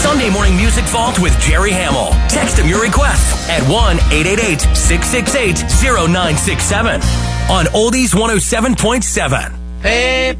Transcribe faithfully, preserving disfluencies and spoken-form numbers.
Sunday Morning Music Vault with Jerry Hamill. Text him your requests at one eight eight eight, six six eight, zero nine six seven on Oldies one oh seven point seven. Hey,